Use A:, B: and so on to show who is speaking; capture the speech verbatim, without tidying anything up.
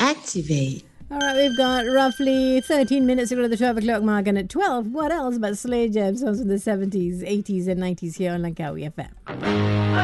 A: Activate.
B: All right, we've got roughly thirteen minutes to go to the twelve o'clock mark, and at twelve, what else but Slay Jam songs from the seventies, eighties, and nineties here on Langkawi F M.